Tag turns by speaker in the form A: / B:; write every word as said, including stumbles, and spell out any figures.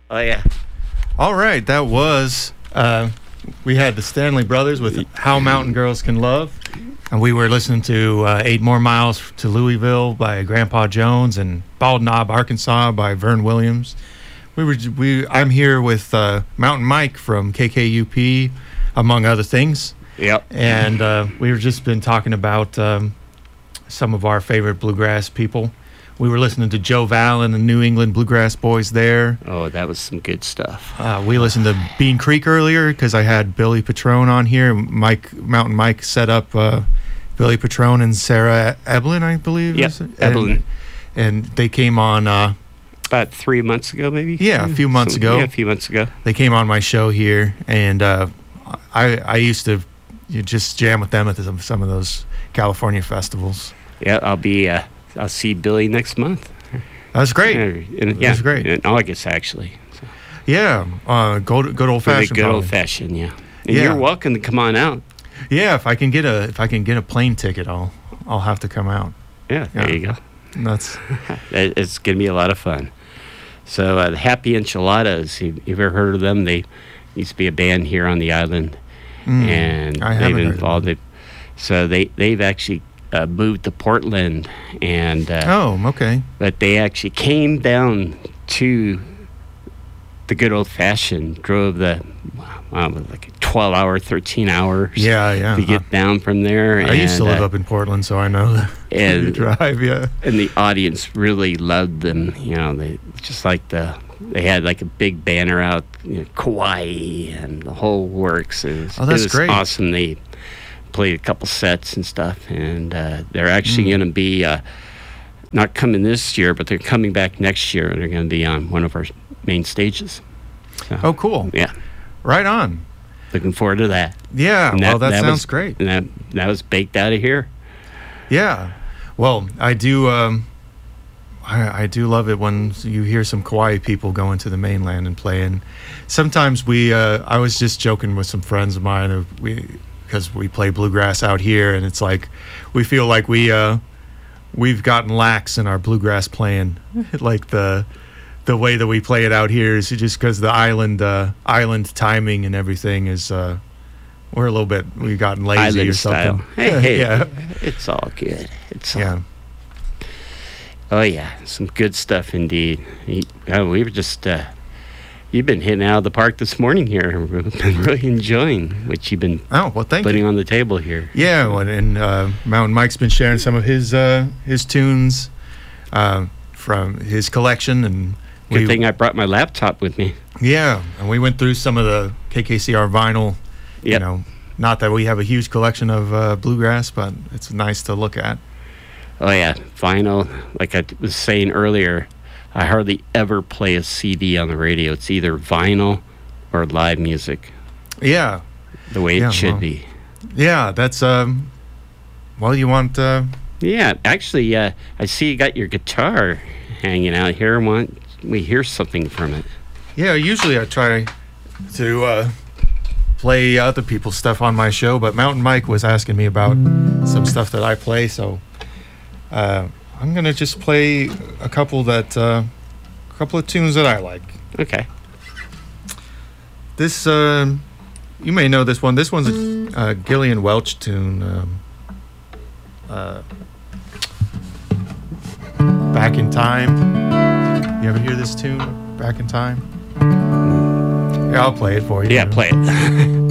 A: Oh, yeah.
B: All right, that was, uh, we had the Stanley Brothers with How Mountain Girls Can Love. And we were listening to uh, Eight More Miles to Louisville by Grandpa Jones and Bald Knob, Arkansas by Vern Williams. We were we. I'm here with uh, Mountain Mike from K K U P, among other things.
A: Yep.
B: And uh, we've just been talking about um, some of our favorite bluegrass people. We were listening to Joe Val and the New England Bluegrass Boys there.
A: Oh, that was some good stuff.
B: Uh, we listened to Bean Creek earlier because I had Billy Patrone on here. Mike Mountain Mike set up uh, Billy Patrone and Sarah Eblin, I believe.
A: Yep, Eblin.
B: And, and they came on... Uh,
A: About three months ago, maybe?
B: Yeah, a few months
A: so,
B: ago.
A: Yeah, a few months ago.
B: They came on my show here, and uh, I I used to you just jam with them at some, some of those California festivals.
A: Yeah, I'll be... Uh, I'll see Billy next month.
B: That's great.
A: Yeah, in, yeah,
B: That's great.
A: In August, actually. So.
B: Yeah, uh, good, good old fashioned.
A: Good
B: probably.
A: old fashioned, yeah. And
B: yeah.
A: You're welcome to come on out.
B: Yeah, if I can get a if I can get a plane ticket, I'll I'll have to come out.
A: Yeah, there yeah. you go.
B: That's
A: it's gonna be a lot of fun. So uh, the Happy Enchiladas, you, you ever heard of them? They used to be a band here on the island,
B: mm,
A: and
B: I
A: they've
B: haven't
A: involved it. So they they've actually uh, moved to Portland, and uh,
B: oh, okay.
A: But they actually came down to the good old fashioned, drove the wow, like a twelve hour, thirteen hours.
B: Yeah, yeah.
A: To get uh, down from there.
B: I
A: and,
B: used to live
A: uh,
B: up in Portland, so I know the
A: and,
B: drive. Yeah.
A: And the audience really loved them. You know, they just like the they had like a big banner out, you know, Kauai and the whole works. It was,
B: oh, that's
A: it was
B: great.
A: Awesome. They played a couple sets and stuff, and uh, they're actually mm. going to be uh, not coming this year, but they're coming back next year, and they're going to be on one of our main stages. So,
B: oh, cool.
A: Yeah.
B: Right on.
A: Looking forward to that.
B: Yeah,
A: that,
B: well, that, that sounds
A: was,
B: great.
A: And that, that was baked out of here.
B: Yeah. Well, I do um, I, I do love it when you hear some Kauai people going to the mainland and playing. Sometimes we, uh, I was just joking with some friends of mine, uh, we because we play bluegrass out here, and it's like we feel like we, uh, we've gotten lax in our bluegrass playing. Like the... the way that we play it out here is just because the island uh, island timing and everything is uh, we're a little bit we've gotten lazy
A: island
B: or something.
A: Style. Hey, hey,
B: yeah,
A: it's all good. It's all,
B: yeah.
A: Oh yeah, some good stuff indeed. Oh, we were just uh, you've been hitting out of the park this morning here. We've been really enjoying what you've been
B: oh well, thank
A: putting
B: you.
A: on the table here.
B: Yeah, well, and uh, Mountain Mike's been sharing some of his uh, his tunes uh, from his collection and.
A: Good
B: we,
A: thing I brought my laptop with me.
B: Yeah, and we went through some of the K K C R vinyl. Yep. You know, not that we have a huge collection of uh, bluegrass, but it's nice to look at.
A: Oh yeah, vinyl. Like I was saying earlier, I hardly ever play a C D on the radio. It's either vinyl or live music.
B: Yeah,
A: the way
B: yeah,
A: it should
B: well,
A: be.
B: Yeah, that's um. Well, you want? Uh,
A: yeah, actually, uh, I see you got your guitar hanging out here. Want we hear something from it?
B: Yeah, usually I try to uh, play other people's stuff on my show, but Mountain Mike was asking me about some stuff that I play, so uh, I'm gonna just play a couple that uh, a couple of tunes that I like.
A: Okay.
B: This uh, you may know this one. This one's a, a Gillian Welch tune. Um, uh, Back in Time. You ever hear this tune, Back in Time? Yeah, I'll play it for you.
A: Yeah, play it.